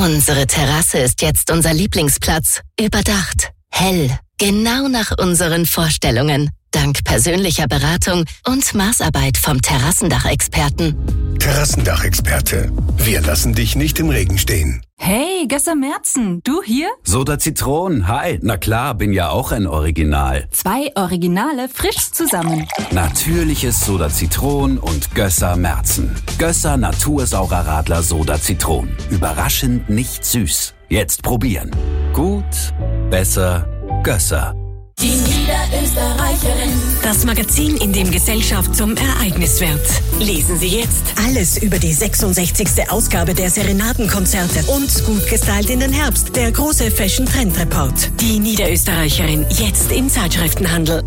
Unsere Terrasse ist jetzt unser Lieblingsplatz. Überdacht, hell, genau nach unseren Vorstellungen. Dank persönlicher Beratung und Maßarbeit vom Terrassendachexperten. Terrassendachexperte. Wir lassen dich nicht im Regen stehen. Hey, Gösser Merzen, du hier? Soda Zitron, hi. Na klar, bin ja auch ein Original. 2 Originale frisch zusammen. Natürliches Soda Zitron und Gösser Merzen. Gösser Natursaurer Radler Soda Zitron. Überraschend nicht süß. Jetzt probieren. Gut, besser, Gösser. Die Niederösterreicherin. Das Magazin, in dem Gesellschaft zum Ereignis wird. Lesen Sie jetzt alles über die 66. Ausgabe der Serenadenkonzerte und gut gestylt in den Herbst, der große Fashion-Trend-Report. Die Niederösterreicherin, jetzt im Zeitschriftenhandel.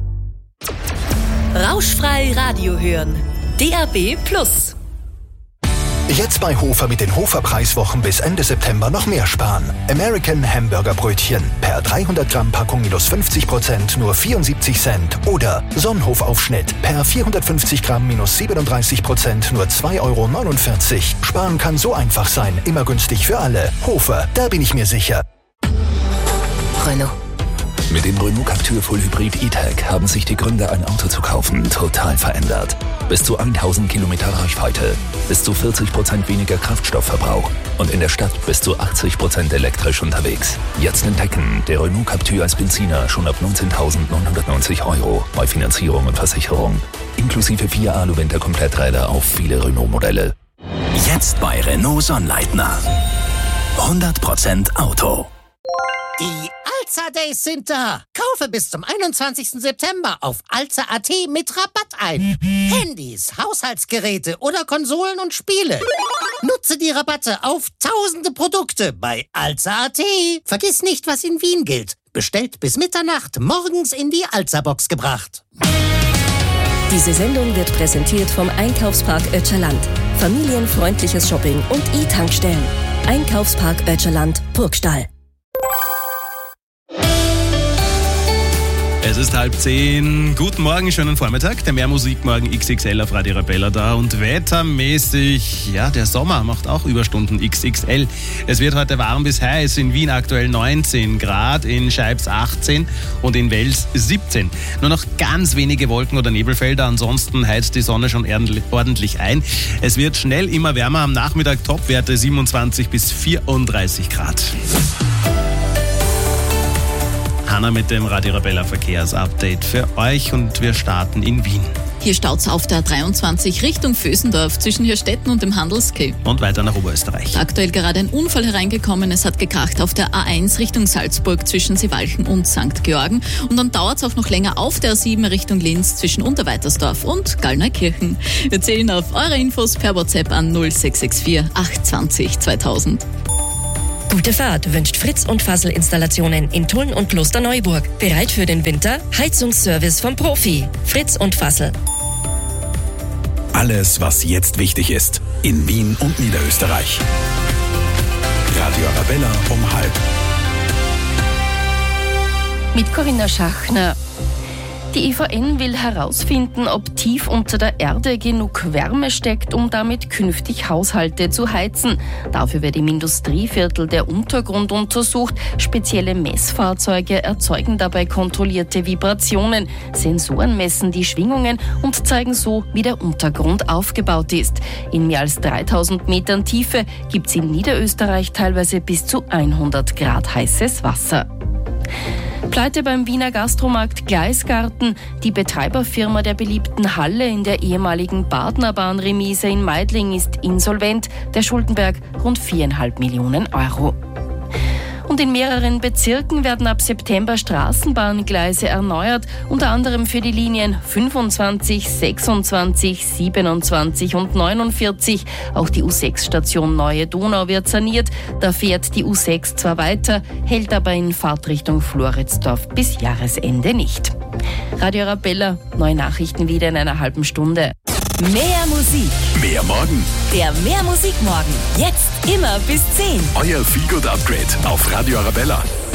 Rauschfrei Radio hören. DAB+. Jetzt bei Hofer mit den Hofer-Preiswochen bis Ende September noch mehr sparen. American Hamburger Brötchen per 300 Gramm Packung minus 50% nur 74 Cent. Oder Sonnenhof-Aufschnitt per 450 Gramm minus 37% nur 2,49 Euro. Sparen kann so einfach sein, immer günstig für alle. Hofer, da bin ich mir sicher. Renault. Mit dem Renault Captur Full Hybrid E-Tech haben sich die Gründe, ein Auto zu kaufen, total verändert. Bis zu 1000 Kilometer Reichweite, bis zu 40% weniger Kraftstoffverbrauch und in der Stadt bis zu 80% elektrisch unterwegs. Jetzt entdecken, der Renault Captur als Benziner schon ab 19.990 Euro bei Finanzierung und Versicherung. Inklusive 4 Alu-Winter-Kompletträder auf viele Renault-Modelle. Jetzt bei Renault Sonnleitner. 100% Auto. Die Alza Days sind da. Kaufe bis zum 21. September auf alza.at mit Rabatt ein. Handys, Haushaltsgeräte oder Konsolen und Spiele. Nutze die Rabatte auf tausende Produkte bei alza.at. Vergiss nicht, was in Wien gilt. Bestellt bis Mitternacht, morgens in die Alza-Box gebracht. Diese Sendung wird präsentiert vom Einkaufspark Ötscherland. Familienfreundliches Shopping und E-Tankstellen. Einkaufspark Ötscherland, Burgstall. Es ist 9:30. Guten Morgen, schönen Vormittag. Der Mehrmusikmorgen XXL auf Radio Arabella da. Und wettermäßig, ja, der Sommer macht auch Überstunden XXL. Es wird heute warm bis heiß. In Wien aktuell 19 Grad, in Scheibs 18 und in Wels 17. Nur noch ganz wenige Wolken- oder Nebelfelder. Ansonsten heizt die Sonne schon ordentlich ein. Es wird schnell immer wärmer. Am Nachmittag Topwerte 27 bis 34 Grad. Hanna mit dem Radio Arabella Verkehrsupdate für euch und wir starten in Wien. Hier staut's auf der 23 Richtung Vösendorf zwischen Hirstetten und dem Handelsquai. Und weiter nach Oberösterreich. Aktuell gerade ein Unfall hereingekommen. Es hat gekracht auf der A1 Richtung Salzburg zwischen Seewalchen und St. Georgen. Und dann dauert's auch noch länger auf der A7 Richtung Linz zwischen Unterweitersdorf und Gallneukirchen. Wir zählen auf eure Infos per WhatsApp an 0664 820 2000. Gute Fahrt wünscht Fritz und Fassel Installationen in Tulln und Klosterneuburg. Bereit für den Winter? Heizungsservice vom Profi. Fritz und Fassel. Alles, was jetzt wichtig ist. In Wien und Niederösterreich. Radio Arabella um 9:30. Mit Corinna Schachner. Die EVN will herausfinden, ob tief unter der Erde genug Wärme steckt, um damit künftig Haushalte zu heizen. Dafür wird im Industrieviertel der Untergrund untersucht. Spezielle Messfahrzeuge erzeugen dabei kontrollierte Vibrationen. Sensoren messen die Schwingungen und zeigen so, wie der Untergrund aufgebaut ist. In mehr als 3000 Metern Tiefe gibt es in Niederösterreich teilweise bis zu 100 Grad heißes Wasser. Pleite beim Wiener Gastromarkt Gleisgarten. Die Betreiberfirma der beliebten Halle in der ehemaligen Badnerbahnremise in Meidling ist insolvent. Der Schuldenberg rund 4,5 Millionen Euro. Und in mehreren Bezirken werden ab September Straßenbahngleise erneuert, unter anderem für die Linien 25, 26, 27 und 49. Auch die U6-Station Neue Donau wird saniert. Da fährt die U6 zwar weiter, hält aber in Fahrtrichtung Floridsdorf bis Jahresende nicht. Radio Arabella, neue Nachrichten wieder in einer halben Stunde. Mehr Musik. Mehr Morgen. Der Mehrmusikmorgen. Jetzt immer bis 10. Euer Feelgood Upgrade auf Radio Arabella.